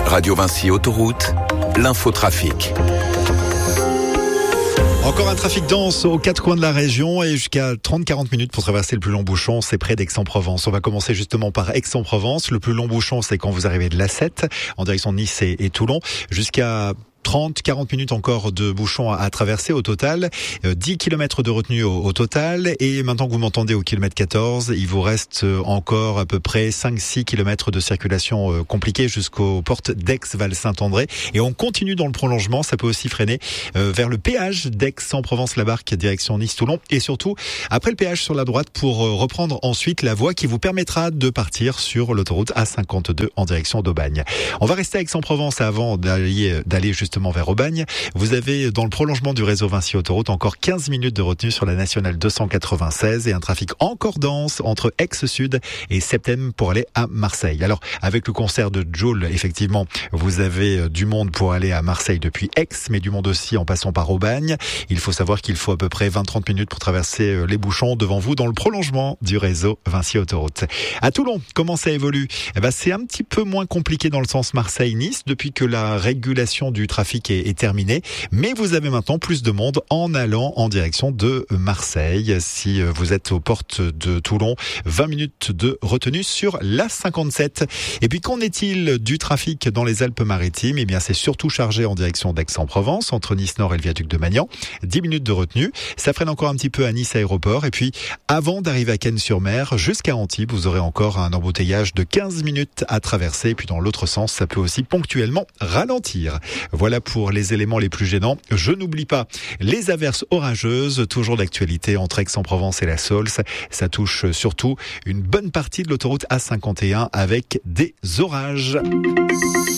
Radio Vinci Autoroute, l'infotrafic. Encore un trafic dense aux quatre coins de la région et jusqu'à 30-40 minutes pour traverser le plus long bouchon, c'est près d'Aix-en-Provence. On va commencer justement par Aix-en-Provence. Le plus long bouchon, c'est quand vous arrivez de l'A7 en direction de Nice et Toulon, jusqu'à 30-40 minutes encore de bouchons à traverser au total, 10 km de retenue au total, et maintenant que vous m'entendez au kilomètre 14, il vous reste encore à peu près 5-6 km de circulation compliquée jusqu'aux portes d'Aix-Val-Saint-André, et on continue dans le prolongement. Ça peut aussi freiner vers le péage d'Aix-en-Provence-la-Barque direction Nice-Toulon, et surtout après le péage sur la droite pour reprendre ensuite la voie qui vous permettra de partir sur l'autoroute A52 en direction d'Aubagne. On va rester à Aix-en-Provence avant d'aller justement vers Aubagne. Vous avez dans le prolongement du réseau Vinci Autoroute encore 15 minutes de retenue sur la nationale 296 et un trafic encore dense entre Aix-Sud et Septem pour aller à Marseille. Alors avec le concert de Jul, effectivement, vous avez du monde pour aller à Marseille depuis Aix, mais du monde aussi en passant par Aubagne. Il faut savoir qu'il faut à peu près 20-30 minutes pour traverser les bouchons devant vous dans le prolongement du réseau Vinci Autoroute. À Toulon, comment ça évolue ? C'est un petit peu moins compliqué dans le sens Marseille-Nice depuis que la régulation du trafic est terminé, mais vous avez maintenant plus de monde en allant en direction de Marseille. Si vous êtes aux portes de Toulon, 20 minutes de retenue sur l'A57. Et puis qu'en est-il du trafic dans les Alpes-Maritimes ? Eh bien, c'est surtout chargé en direction d'Aix-en-Provence, entre Nice-Nord et le viaduc de Magnan. 10 minutes de retenue. Ça freine encore un petit peu à Nice Aéroport. Et puis, avant d'arriver à Cannes-sur-Mer, jusqu'à Antibes, vous aurez encore un embouteillage de 15 minutes à traverser. Et puis, dans l'autre sens, ça peut aussi ponctuellement ralentir. Voilà pour les éléments les plus gênants. Je n'oublie pas les averses orageuses, toujours d'actualité entre Aix-en-Provence et la Saulce. Ça touche surtout une bonne partie de l'autoroute A51 avec des orages.